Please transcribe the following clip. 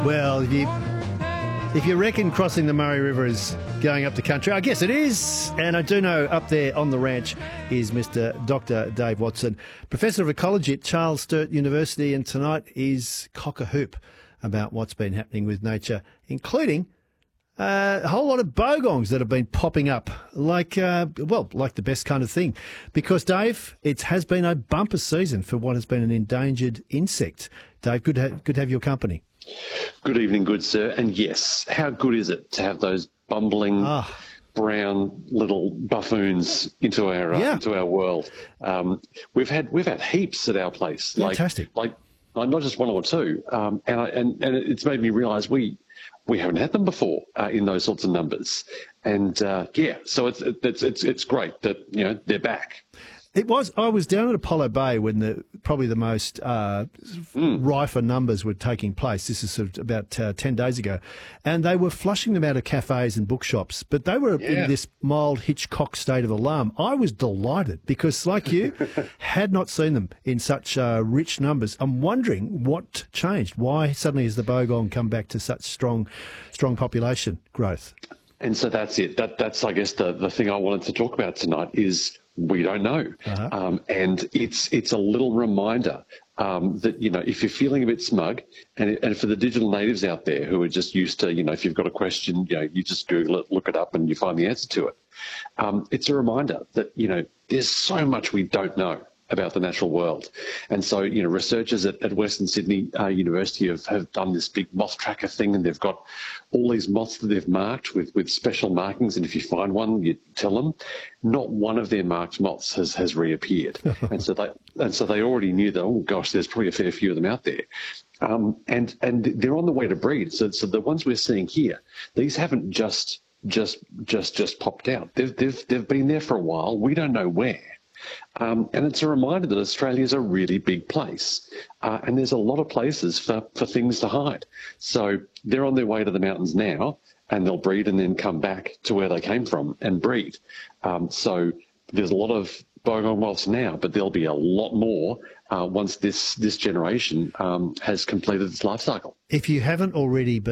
Well, if you reckon crossing the Murray River is going up the country, I guess it is. And I do know up there on the ranch is Mr. Dr. Dave Watson, Professor of Ecology at Charles Sturt University, and tonight is cock-a-hoop about what's been happening with nature, including a whole lot of bogongs that have been popping up like the best kind of thing. Because, Dave, it has been a bumper season for what has been an endangered insect. Dave, good to have your company. Good evening, good sir. And yes, how good is it to have those bumbling brown little buffoons into our world? We've had heaps at our place. Fantastic. Like not just one or two. And it's made me realise we haven't had them before in those sorts of numbers. And so it's great that they're back. It was. I was down at Apollo Bay when probably the most rifer numbers were taking place. This is sort of about 10 days ago. And they were flushing them out of cafes and bookshops, but they were in this mild Hitchcock state of alarm. I was delighted because, like you, had not seen them in such rich numbers. I'm wondering what changed. Why suddenly has the bogong come back to such strong population growth? And so that's it. That's, I guess, the thing I wanted to talk about tonight is we don't know. And it's a little reminder that, if you're feeling a bit smug, and for the digital natives out there who are just used to, if you've got a question, you just Google it, look it up, and you find the answer to it. It's a reminder that, there's so much we don't know about the natural world. And so, researchers at Western Sydney University have done this big moth tracker thing, and they've got all these moths that they've marked with special markings. And if you find one, you tell them. Not one of their marked moths has reappeared. and so they already knew that, oh gosh, there's probably a fair few of them out there. And they're on the way to breed. So the ones we're seeing here, these haven't just popped out. They've been there for a while. We don't know where. And it's a reminder that Australia is a really big place, and there's a lot of places for things to hide. So they're on their way to the mountains now, and they'll breed and then come back to where they came from and breed. So there's a lot of bogong moths now, but there'll be a lot more once this generation has completed its life cycle. If you haven't already been